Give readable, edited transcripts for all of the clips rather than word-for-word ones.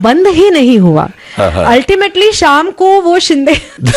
बंद ही नहीं हुआ। अल्टीमेटली शाम को वो शिंदे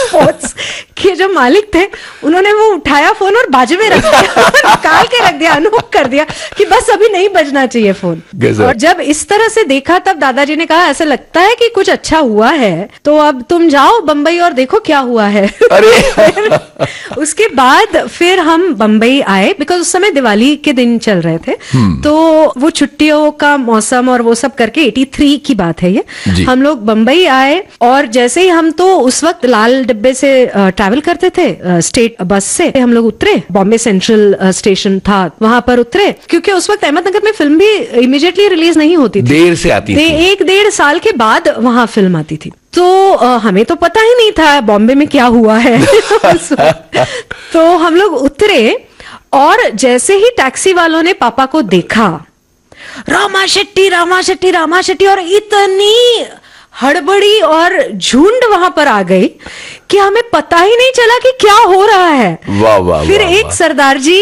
के जो मालिक थे उन्होंने वो उठाया फोन और बाजू में रख दिया, निकाल के रख दिया, अनहोक कर दिया कि बस अभी नहीं बजना चाहिए फोन। और जब इस तरह से देखा तब दादाजी ने कहा ऐसा लगता है कि कुछ अच्छा हुआ है, तो अब तुम जाओ बंबई और देखो क्या हुआ है। अरे उसके बाद फिर हम बंबई आए, बिकॉज उस समय दिवाली के दिन चल रहे थे, तो वो छुट्टियों का मौसम और वो सब करके 83 की बात है ये, हम लोग बंबई आए। और जैसे ही हम तो उस वक्त लाल डिब्बे से ट्रैवल करते थे, स्टेट बस से हम लोग उतरे, बॉम्बे सेंट्रल स्टेशन था वहां पर उतरे, क्योंकि उस वक्त अहमदनगर में फिल्म भी इमीडिएटली रिलीज नहीं होती थी, देर से आती थी, 1-1.5 साल के बाद वहां फिल्म आती थी। तो हमें तो पता ही नहीं था बॉम्बे में क्या हुआ है। तो हम लोग उतरे और जैसे ही टैक्सी वालों ने पापा को देखा, रामा शेट्टी रामा शेट्टी रामा शेट्टी, और इतनी हड़बड़ी और झुंड वहां पर आ गई कि हमें पता ही नहीं चला कि क्या हो रहा है। वाह वाह। फिर एक सरदार जी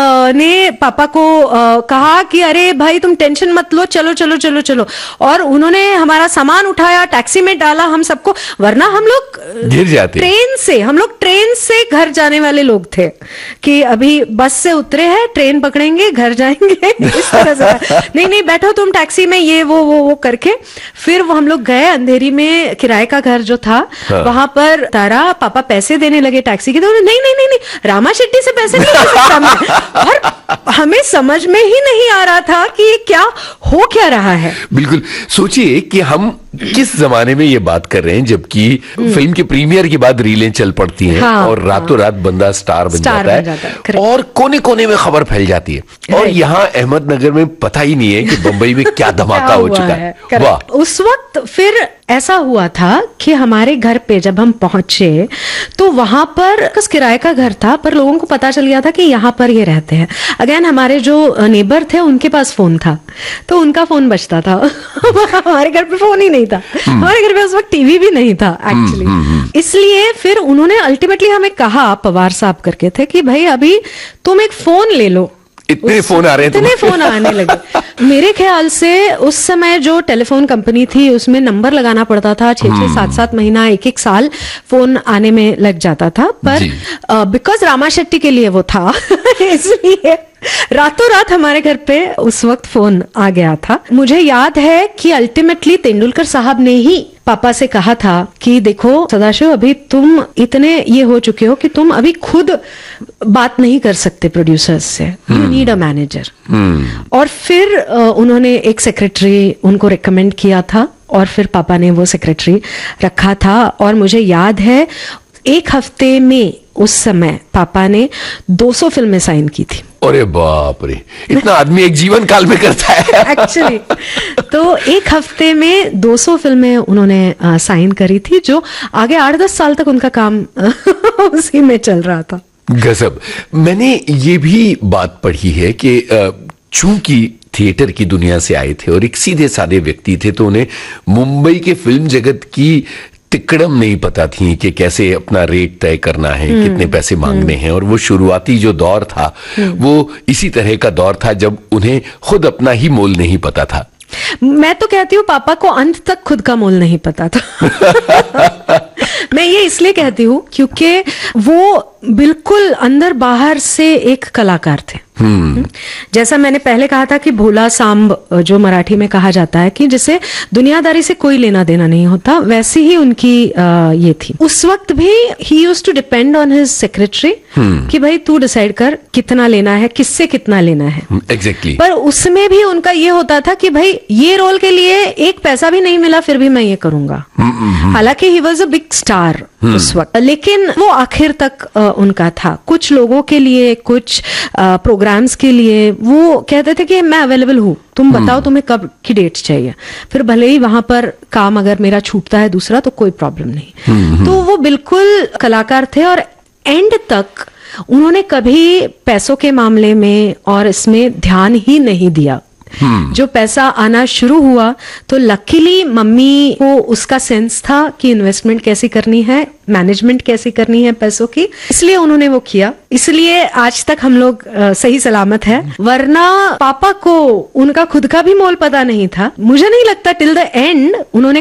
ने पापा को कहा कि अरे भाई तुम टेंशन मत लो, चलो चलो चलो चलो, और उन्होंने हमारा सामान उठाया, टैक्सी में डाला हम सबको, वरना हम लोग गिर जाते। हम लोग ट्रेन से घर जाने वाले लोग थे कि अभी बस से उतरे हैं, ट्रेन पकड़ेंगे, घर जाएंगे, इस तरह से। नहीं बैठो तुम टैक्सी में, ये वो करके फिर वो हम लोग गए अंधेरी में किराए का घर जो था, वहां पर तारा पापा पैसे देने लगे टैक्सी के, तो नहीं रामा शेट्टी से पैसे नहीं ले सकता मैं। और हमें समझ में ही नहीं आ रहा था कि ये क्या हो क्या रहा है। बिल्कुल सोचिए कि हम किस जमाने में ये बात कर रहे हैं, जबकि फिल्म के प्रीमियर के बाद रीलें चल पड़ती हैं, और रातों रात बंदा स्टार बन जाता है और कोने कोने में खबर फैल जाती है। और यहाँ अहमदनगर में पता ही नहीं है कि बंबई में क्या धमाका हो चुका है। वाह। उस वक्त फिर ऐसा हुआ था कि हमारे घर पे जब हम पहुंचे तो वहां पर किराए का घर था, पर लोगों को पता चल गया था कि यहाँ पर ये रहते हैं। अगेन हमारे जो नेबर थे उनके पास फोन था, तो उनका फोन बजता था। हमारे घर पे फोन ही नहीं था, हमारे घर पे उस वक्त टीवी भी नहीं था एक्चुअली। इसलिए फिर उन्होंने अल्टीमेटली हमें कहा, पवार साहब करके थे, कि भाई अभी तुम एक फोन ले लो। इतने फोन आ रहे हैं, इतने फोन आने लगे। मेरे ख्याल से उस समय जो टेलीफोन कंपनी थी उसमें नंबर लगाना पड़ता था, 6-6, 7-7 महीना, 1-1 साल फोन आने में लग जाता था। पर बिकॉज रामा शेट्टी के लिए वो था इसलिए रातों रात हमारे घर पे उस वक्त फोन आ गया था। मुझे याद है कि अल्टीमेटली तेंदुलकर साहब ने ही पापा से कहा था कि देखो सदाशिव, अभी तुम इतने ये हो चुके हो कि तुम अभी खुद बात नहीं कर सकते प्रोड्यूसर्स से, यू नीड अ मैनेजर। और फिर उन्होंने एक सेक्रेटरी उनको रिकमेंड किया था, और फिर पापा ने वो सेक्रेटरी रखा था। और मुझे याद है 1 हफ्ते में उस समय पापा ने 200 फिल्में साइन की थी। अरे बाप रे, इतना आदमी एक जीवन काल में करता है एक्चुअली। तो 1 हफ्ते में 200 फिल्में उन्होंने साइन करी थी, जो आगे 8-10 साल तक उनका काम उसी में चल रहा था। गजब। मैंने ये भी बात पढ़ी है कि चूंकि थिएटर की दुनिया से आए थे और एक सीधे साधे व्यक्ति थे, तो उन्हें मुंबई के फिल्म जगत की तिकड़म नहीं पता थी कि कैसे अपना रेट तय करना है, कितने पैसे मांगने हैं। और वो शुरुआती जो दौर था वो इसी तरह का दौर था जब उन्हें खुद अपना ही मोल नहीं पता था। मैं तो कहती हूँ पापा को अंत तक खुद का मोल नहीं पता था। मैं ये इसलिए कहती हूँ क्योंकि वो बिल्कुल अंदर बाहर से एक कलाकार थे। जैसा मैंने पहले कहा था कि भोला सांब जो मराठी में कहा जाता है कि जिसे दुनियादारी से कोई लेना देना नहीं होता, वैसी ही उनकी ये थी। उस वक्त भी ही used to depend on his secretary कि भाई तू डिसाइड कर कितना लेना है, किससे कितना लेना है। एग्जैक्टली। पर उसमें भी उनका ये होता था कि भाई ये रोल के लिए 1 पैसा भी नहीं मिला फिर भी मैं ये करूंगा। हालांकि he was a big star उस वक्त, लेकिन वो आखिर तक उनका था। कुछ लोगों के लिए, कुछ प्रोग्राम्स के लिए वो कहते थे कि मैं अवेलेबल हूँ, तुम बताओ तुम्हें कब की डेट्स चाहिए। फिर भले ही वहां पर काम अगर मेरा छूटता है दूसरा तो कोई प्रॉब्लम नहीं। तो वो बिल्कुल कलाकार थे और एंड तक उन्होंने कभी पैसों के मामले में और इसमें ध्यान ही नहीं दिया। जो पैसा आना शुरू हुआ तो लकीली मम्मी को उसका सेंस था कि इन्वेस्टमेंट कैसे करनी है, मैनेजमेंट कैसे करनी है पैसों की, इसलिए उन्होंने वो किया। इसलिए आज तक हम लोग सही सलामत है। वरना पापा को उनका खुद का भी मोल पता नहीं था। मुझे नहीं लगता टिल द एंड उन्होंने